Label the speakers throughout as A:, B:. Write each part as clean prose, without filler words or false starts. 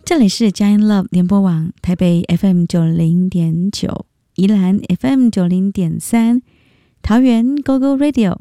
A: 这里是佳音 Love 联播网，台北 FM90.9， 宜兰 FM90.3， 桃园 GoGo Radio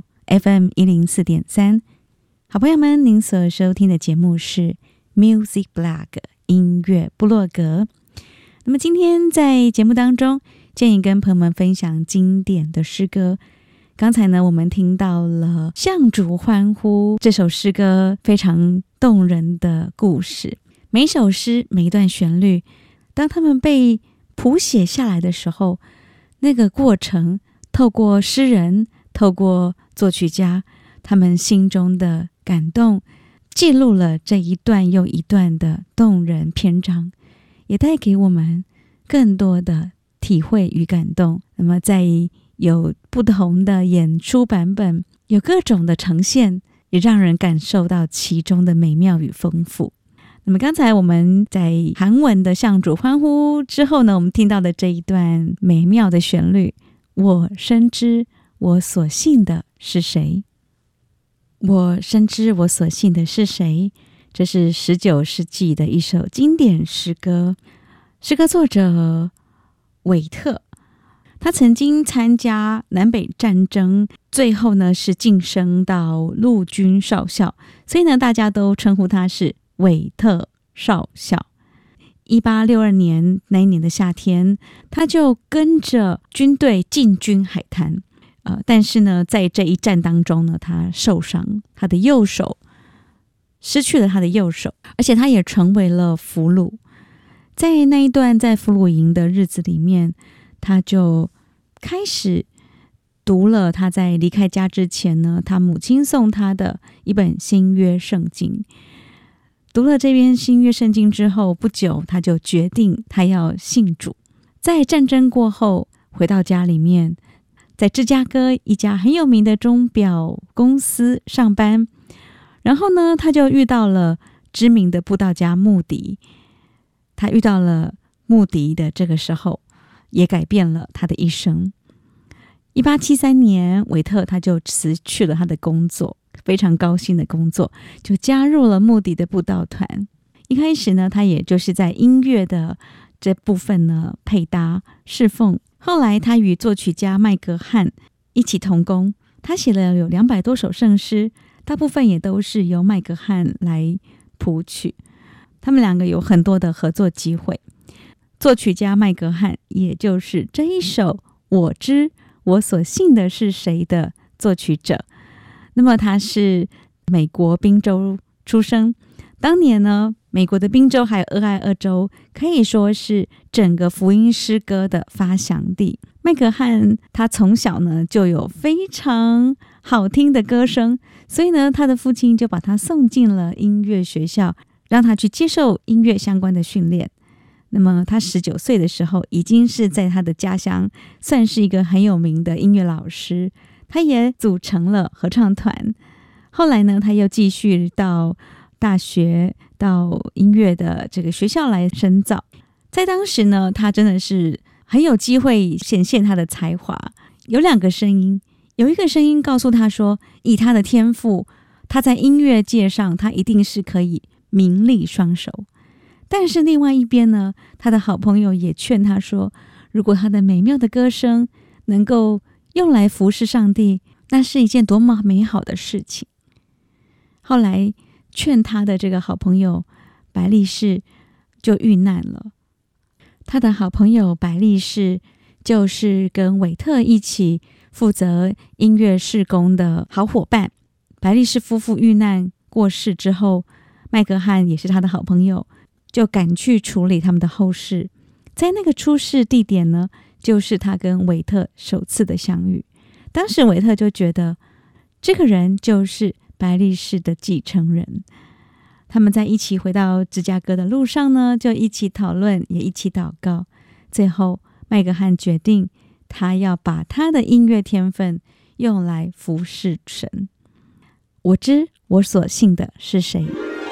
A: FM104.3。 好朋友们，您所收听的节目是 Music Blog 音乐部落格。那么今天在节目当中，建议跟朋友们分享经典的诗歌。刚才呢，我们听到了向主欢呼这首诗歌非常动人的故事。每一首诗，每一段旋律，当他们被谱写下来的时候，那个过程透过诗人，透过作曲家，他们心中的感动，记录了这一段又一段的动人篇章，也带给我们更多的体会与感动。那么在有不同的演出版本，有各种的呈现，也让人感受到其中的美妙与丰富。那么刚才我们在韩文的向主欢呼之后呢，我们听到的这一段美妙的旋律，我深知我所信的是谁。我深知我所信的是谁，这是19世纪的一首经典诗歌。诗歌作者韦特，他曾经参加南北战争，最后呢是晋升到陆军少校，所以呢大家都称呼他是韦特少校。1862年那一年的夏天，他就跟着军队进军海滩。但是呢，在这一战当中呢，他受伤，他的右手失去了他的右手，而且他也成为了俘虏。在那一段在俘虏营的日子里面，他就开始读了他在离开家之前呢，他母亲送他的一本新约圣经。读了这篇新约圣经之后，不久他就决定他要信主。在战争过后，回到家里面，在芝加哥一家很有名的钟表公司上班，然后呢，他就遇到了知名的布道家穆迪。他遇到了穆迪的这个时候，也改变了他的一生。1873年，韦特他就辞去了他的工作，非常高兴的工作，就加入了穆迪的布道团。一开始呢，他也就是在音乐的这部分呢配搭侍奉。后来他与作曲家麦格汉一起同工，他写了有200多首圣诗，大部分也都是由麦格汉来谱曲。他们两个有很多的合作机会。作曲家麦格汉，也就是这一首我知我所信的是谁的作曲者。那么他是美国宾州出生，当年呢，美国的宾州还有俄亥俄州可以说是整个福音诗歌的发祥地。麦格汉他从小呢就有非常好听的歌声，所以呢，他的父亲就把他送进了音乐学校，让他去接受音乐相关的训练。那么他19岁的时候，已经是在他的家乡算是一个很有名的音乐老师。他也组成了合唱团。后来呢，他又继续到大学，到音乐的这个学校来深造。在当时呢，他真的是很有机会显现他的才华。有2个声音，有一个声音告诉他说，以他的天赋，他在音乐界上他一定是可以名利双收。但是另外一边呢，他的好朋友也劝他说，如果他的美妙的歌声能够用来服侍上帝，那是一件多么美好的事情。后来劝他的这个好朋友白力士就遇难了。他的好朋友白力士就是跟韦特一起负责音乐事工的好伙伴。白力士夫妇遇难过世之后，麦格汉也是他的好朋友，就赶去处理他们的后事。在那个出事地点呢，就是他跟韦特首次的相遇。当时韦特就觉得这个人就是白力士的继承人。他们在一起回到芝加哥的路上呢，就一起讨论，也一起祷告。最后麦格汉决定他要把他的音乐天分用来服侍神。我知我所信的是谁。